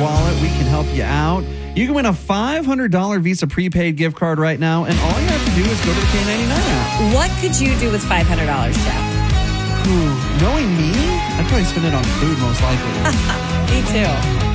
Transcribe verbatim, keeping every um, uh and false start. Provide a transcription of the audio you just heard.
wallet, we can help you out. You can win a five hundred dollars Visa prepaid gift card right now, and all you have to do is go to the K ninety-nine app. What could you do with five hundred dollars, Jeff? Ooh, knowing me, I'd probably spend it on food most likely. Me too.